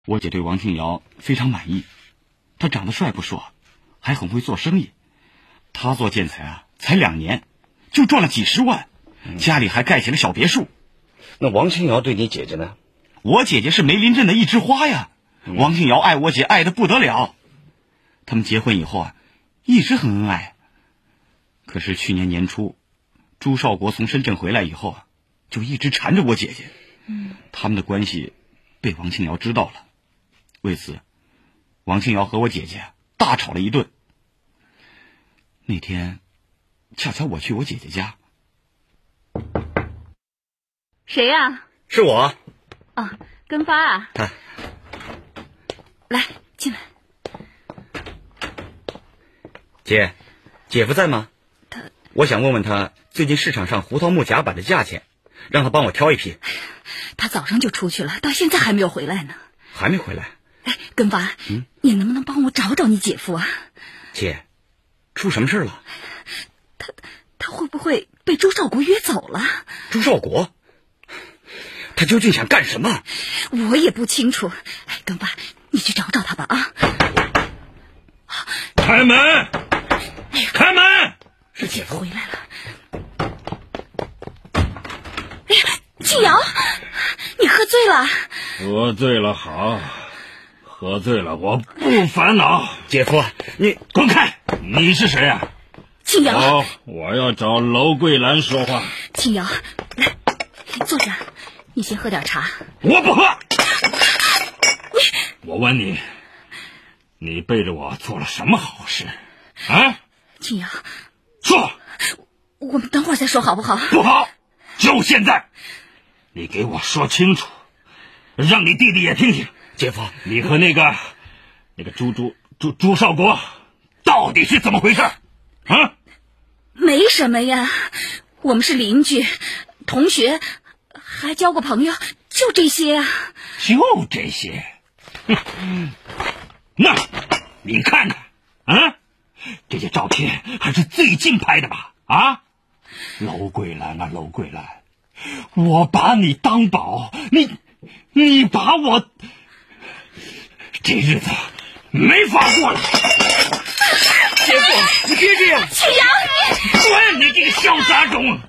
我姐对王庆尧非常满意，他长得帅不说，还很会做生意。他做建材才2年，就赚了几10万，家里还盖起了小别墅。 那王庆尧对你姐姐呢？ 我姐姐是梅林镇的一枝花呀，王庆尧爱我姐爱得不得了。他们结婚以后一直很恩爱。可是去年年初，朱少国从深圳回来以后就一直缠着我姐姐。他们的关系被王庆尧知道了，为此，王庆尧和我姐姐大吵了一顿。那天，恰巧我去我姐姐家。 谁呀？ 是我。 根发啊。 他。 来，进来。 姐，姐夫在吗？我想问问他最近市场上胡桃木夹板的价钱，让他帮我挑一批。 他早上就出去了，到现在还没有回来呢。 还没回来？ 哎，根发，你能不能帮我找找你姐夫啊？ 姐，出什么事了？ 他会不会被朱少国约走了？ 朱少国？他究竟想干什么？ 我也不清楚。哎，根发，你去找找他吧啊！ 开门！开门！ 是姐夫回来了。哎呀，庆尧，你喝醉了？ 喝醉了好，喝醉了我不烦恼。 姐夫，你滚开！你是谁呀？ 庆尧， 我要找娄桂兰说话。 庆尧，来，坐下，你先喝点茶。 我不喝。我问你，你背着我做了什么好事啊？ 庆尧， 说。 我们等会儿再说好不好？ 不好，就现在，你给我说清楚，让你弟弟也听听。 姐夫， 你和那个朱少国到底是怎么回事啊？ 没什么呀，我们是邻居、同学，还交过朋友，就这些啊。 就这些？那你看看啊，这些照片还是最近拍的吧？啊，娄桂兰啊，娄桂兰，我把你当宝，你把我，这日子没法过了。 姐夫，你别这样。 庆尧， 滚！你这个小杂种！ 你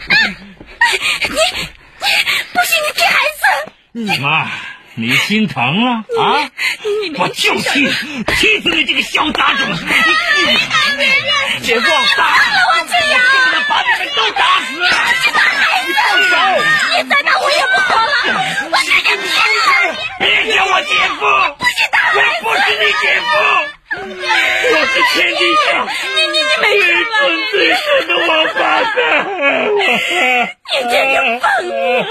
不行，你这孩子！ 妈，你心疼了啊？我就气死你这个小杂种！ 姐夫， 打了我庆尧！ 把你们都打死！ 这个孩子，你再打我也不好了！我是个天！ 别叫我姐夫！ 不许打孩子！ 我不是你姐夫！我是天底下你没事吧？ 最深的王八蛋！ 你这个疯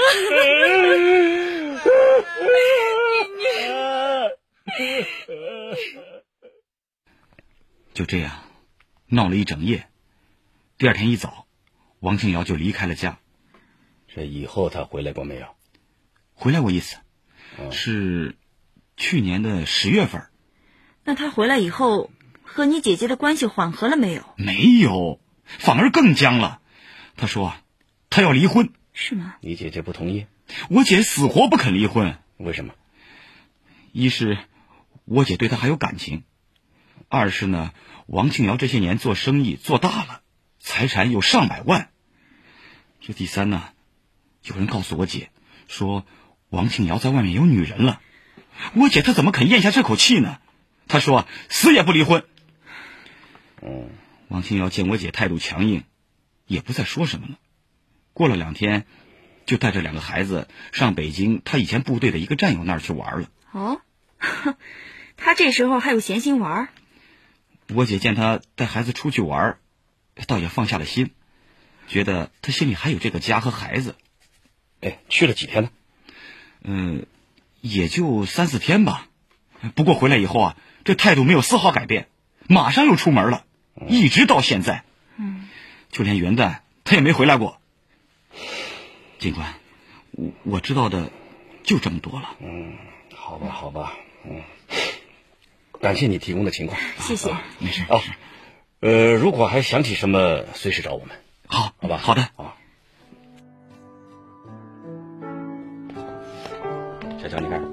子！ 就这样，闹了一整夜。第二天一早，王庆尧就离开了家。 这以后他回来过没有？ 回来过一次，是去年的10月份。 那他回来以后，和你姐姐的关系缓和了没有？ 没有，反而更僵了。他说他要离婚。 是吗？ 你姐姐不同意？ 我姐死活不肯离婚。 为什么？ 一是我姐对他还有感情，二是呢，王庆尧这些年做生意做大了，财产有上百万。这第三呢，有人告诉我姐说王庆尧在外面有女人了。我姐她怎么肯咽下这口气呢？她说死也不离婚。王庆尧见我姐态度强硬，也不再说什么了。过了2天，就带着2个孩子上北京他以前部队的一个战友那儿去玩了。 哦，他这时候还有闲心玩？ 我姐见他带孩子出去玩，倒也放下了心，觉得他心里还有这个家和孩子。 去了几天呢？也就3、4天吧。不过回来以后这态度没有丝毫改变，马上又出门了，一直到现在。就连元旦他也没回来过。警官，我知道的就这么多了。 好吧，感谢你提供的情况。 谢谢。 没事。 如果还想起什么，随时找我们。 好吧。 好的。 小乔，你看。